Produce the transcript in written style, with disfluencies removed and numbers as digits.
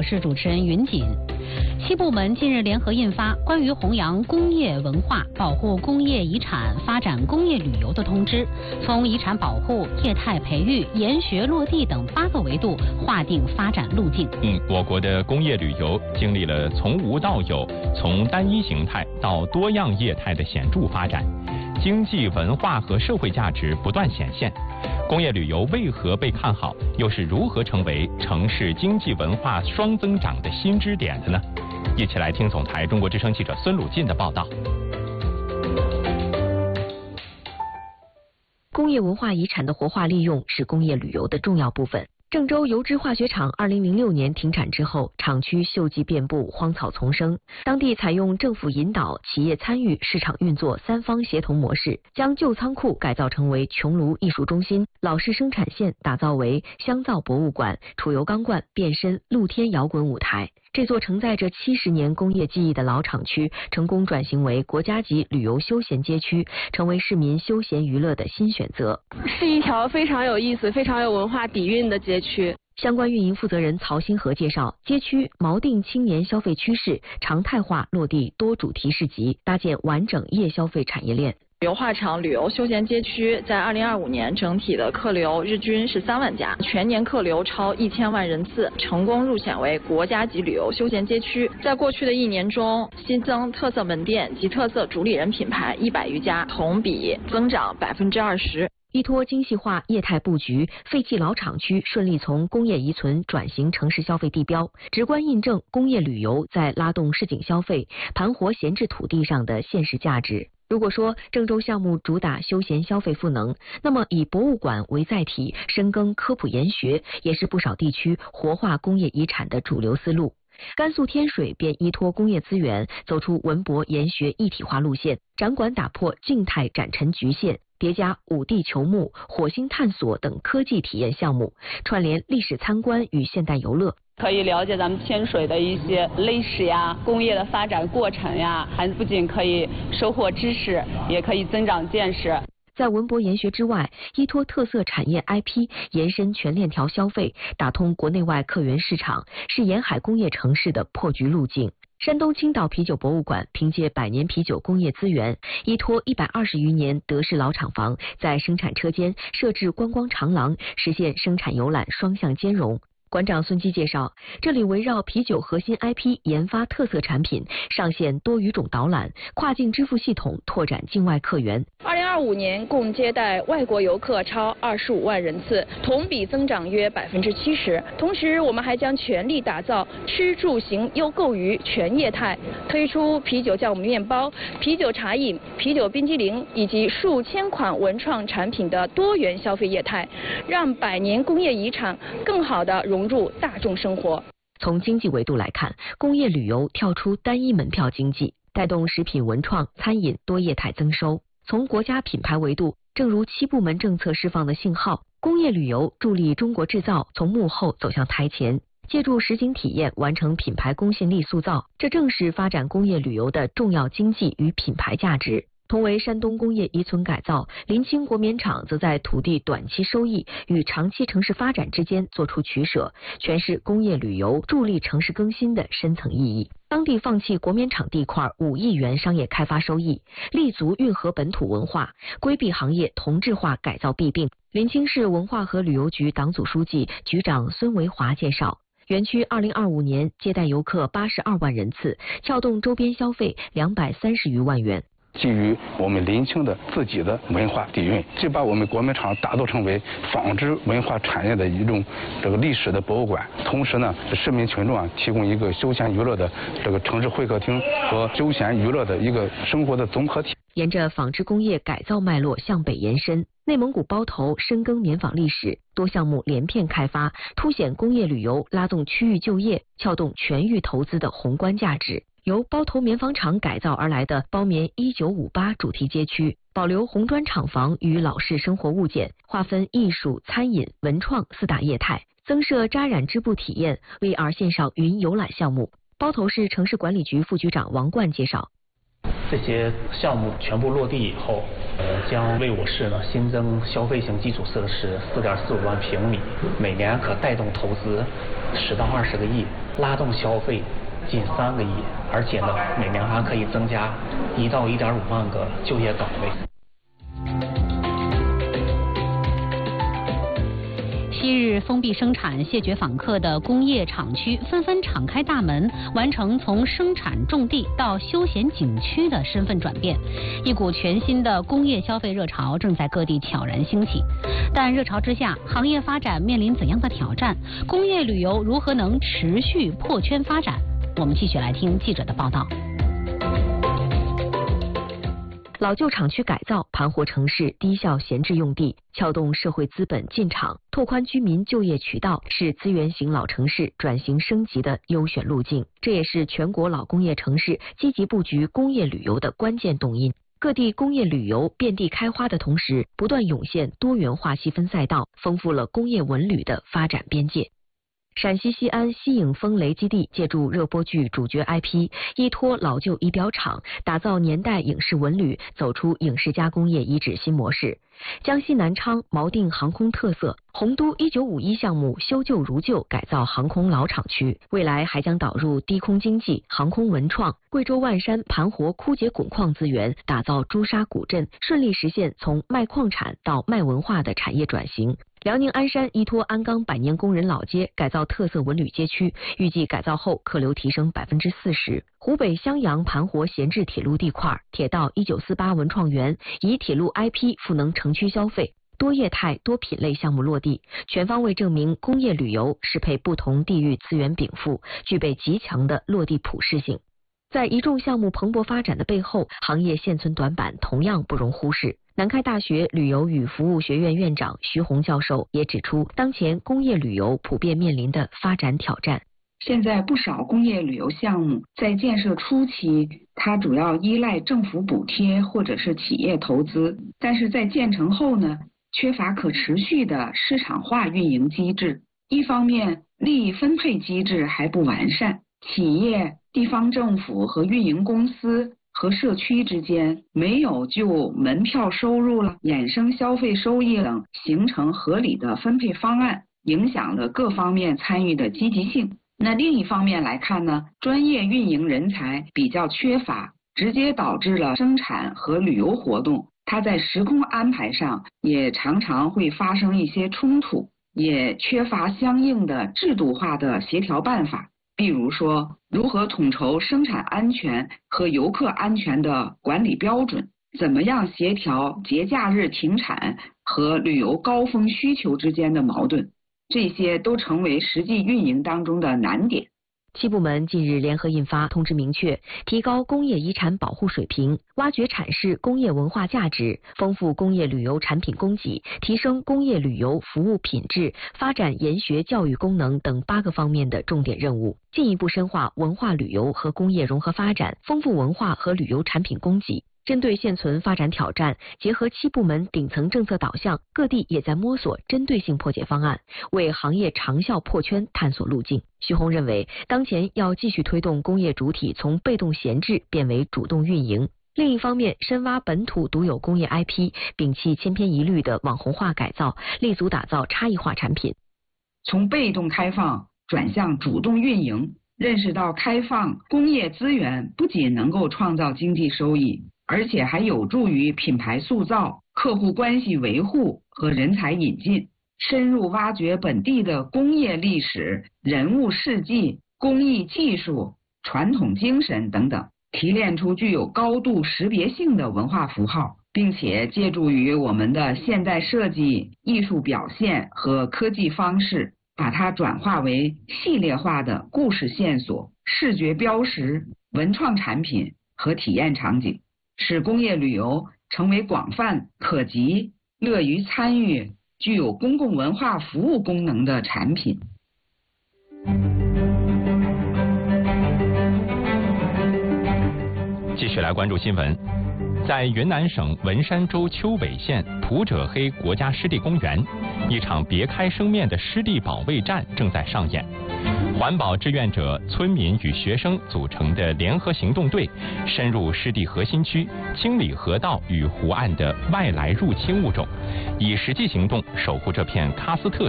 是主持人云锦。七部门近日联合印发关于弘扬工业文化、保护工业遗产、发展工业旅游的通知，从遗产保护、业态培育、研学落地等8个维度划定发展路径。 我国的工业旅游经历了从无到有、从单一形态到多样业态的显著发展，经济、文化和社会价值不断显现。工业旅游为何被看好，又是如何成为城市经济文化双增长的新支点的呢？一起来听总台中国之声记者孙鲁进的报道。 工业文化遗产的活化利用是工业旅游的重要部分。郑州油脂化学厂2006年停产之后，厂区锈迹遍布，荒草丛生。当地采用政府引导、企业参与、市场运作3方协同模式，将旧仓库改造成为穹庐艺术中心，老式生产线打造为香皂博物馆，储油钢罐变身露天摇滚舞台。这座承载着70年工业记忆的老厂区，成功转型为国家级旅游休闲街区，成为市民休闲娱乐的新选择。 是一条非常有意思、非常有文化底蕴的街区。 相关运营负责人曹新和介绍，街区锚定青年消费趋势，常态化落地多主题市集，搭建完整夜消费产业链。 油化厂旅游休闲街区在2025年整体的客流日均是3万家，全年客流超1000万人次，成功入选为国家级旅游休闲街区。在过去的1年中，新增特色门店及特色主理人品牌100余家，同比增长20%。 依托精细化业态布局，废弃老厂区顺利从工业遗存转型城市消费地标，直观印证工业旅游在拉动市井消费、盘活闲置土地上的现实价值。如果说郑州项目主打休闲消费赋能，那么以博物馆为载体，深耕科普研学，也是不少地区活化工业遗产的主流思路。甘肃天水便依托工业资源，走出文博研学一体化路线，展馆打破静态展陈局限，叠加5地球幕、火星探索等科技体验项目，串联历史参观与现代游乐， 可以了解咱们天水的一些历史呀、工业的发展过程呀，还不仅可以收获知识，也可以增长见识。 在文博研学之外，依托特色产业 IP， 延伸全链条消费，打通国内外客源市场，是沿海工业城市的破局路径。山东青岛啤酒博物馆凭借100年啤酒工业资源，依托120余年德式老厂房，在生产车间设置观光长廊，实现生产游览双向兼容。馆长孙基介绍，这里围绕啤酒核心 IP 研发特色产品，上线多语种导览，跨境支付系统拓展境外客源。 2025年共接待外国游客超25万人次，同比增长约70%。同时，我们还将全力打造吃住行优购娱全业态，推出啤酒酵母面包、啤酒茶饮、啤酒冰激凌以及数千款文创产品的多元消费业态，让100年工业遗产更好地融入大众生活。 从经济维度来看，工业旅游跳出单一门票经济，带动食品文创、餐饮多业态增收。从国家品牌维度，正如7部门政策释放的信号，工业旅游助力中国制造从幕后走向台前，借助实景体验完成品牌公信力塑造，这正是发展工业旅游的重要经济与品牌价值。同为山东工业遗存改造，临清国棉厂则在土地短期收益与长期城市发展之间做出取舍，诠释工业旅游助力城市更新的深层意义。当地放弃国棉厂地块5亿元商业开发收益，立足运河本土文化，规避行业同质化改造弊病。临清市文化和旅游局党组书记、局长孙维华介绍，园区2025年接待游客82万人次，撬动周边消费230余万元。 基于我们临清的自己的文化底蕴，就把我们国棉厂打造成为纺织文化产业的一种历史的博物馆。同时呢，市民群众提供一个休闲娱乐的城市会客厅和休闲娱乐的一个生活的综合体。 沿着纺织工业改造脉络向北延伸，内蒙古包头深耕棉纺历史，多项目连片开发，凸显工业旅游拉动区域就业、撬动全域投资的宏观价值。由包头棉纺厂改造而来的包棉1958主题街区，保留红砖厂房与老式生活物件，划分艺术、餐饮、文创4大业态，增设扎染织布体验、VR 线上云游览项目。包头市城市管理局副局长王冠介绍， 这些项目全部落地以后，将为我市呢新增消费型基础设施4.45万平米，每年可带动投资10到20个亿，拉动消费近3个亿，而且呢，每年还可以增加1到1.5万个就业岗位。 昔日封闭生产、谢绝访客的工业厂区纷纷敞开大门，完成从生产种地到休闲景区的身份转变。一股全新的工业消费热潮正在各地悄然兴起。但热潮之下，行业发展面临怎样的挑战？工业旅游如何能持续破圈发展？我们继续来听记者的报道。 老旧厂区改造，盘活城市低效闲置用地，撬动社会资本进场，拓宽居民就业渠道，是资源型老城市转型升级的优选路径。这也是全国老工业城市积极布局工业旅游的关键动因。各地工业旅游遍地开花的同时，不断涌现多元化细分赛道，丰富了工业文旅的发展边界。陕西西安西影风雷基地借助热播剧主角 IP， 依托老旧仪表厂，打造年代影视文旅，走出影视加工业遗址新模式。江西南昌锚定航空特色，洪都1951项目修旧如旧，改造航空老厂区，未来还将导入低空经济、航空文创。贵州万山盘活枯竭汞矿资源，打造朱砂古镇，顺利实现从卖矿产到卖文化的产业转型。辽宁鞍山依托鞍钢百年工人老街改造特色文旅街区，预计改造后客流提升40%。湖北襄阳盘活闲置铁路地块，铁道1948文创园以铁路 IP 赋能城区消费，多业态多品类项目落地，全方位证明工业旅游适配不同地域资源禀赋，具备极强的落地普适性。在一众项目蓬勃发展的背后，行业现存短板同样不容忽视。南开大学旅游与服务学院院长徐红教授也指出，当前工业旅游普遍面临的发展挑战。 现在不少工业旅游项目在建设初期，它主要依赖政府补贴或者是企业投资，但是在建成后呢，缺乏可持续的市场化运营机制。一方面，利益分配机制还不完善，企业、地方政府和运营公司和社区之间没有就门票收入了、衍生消费收益等形成合理的分配方案，影响了各方面参与的积极性。那另一方面来看呢，专业运营人才比较缺乏，直接导致了生产和旅游活动它在时空安排上也常常会发生一些冲突，也缺乏相应的制度化的协调办法。比如说，如何统筹生产安全和游客安全的管理标准，怎么样协调节假日停产和旅游高峰需求之间的矛盾，这些都成为实际运营当中的难点。 7部门近日联合印发通知，明确提高工业遗产保护水平，挖掘阐释工业文化价值，丰富工业旅游产品供给，提升工业旅游服务品质，发展研学教育功能等8个方面的重点任务，进一步深化文化旅游和工业融合发展，丰富文化和旅游产品供给。针对现存发展挑战，结合7部门顶层政策导向，各地也在摸索针对性破解方案，为行业长效破圈探索路径。徐红认为，当前要继续推动工业主体从被动闲置变为主动运营。另一方面，深挖本土独有工业 IP， 摒弃千篇一律的网红化改造，立足打造差异化产品。 从被动开放转向主动运营，认识到开放工业资源不仅能够创造经济收益，而且还有助于品牌塑造、客户关系维护和人才引进。深入挖掘本地的工业历史、人物事迹、工艺技术、传统精神等等，提炼出具有高度识别性的文化符号，并且借助于我们的现代设计、艺术表现和科技方式，把它转化为系列化的故事线索、视觉标识、文创产品和体验场景，使工业旅游成为广泛、可及、乐于参与、具有公共文化服务功能的产品。 继续来关注新闻。在云南省文山州丘尾县普者黑国家湿地公园，一场别开生面的湿地保卫战正在上演。 环保志愿者、村民与学生组成的联合行动队，深入湿地核心区，清理河道与湖岸的外来入侵物种，以实际行动守护这片喀斯特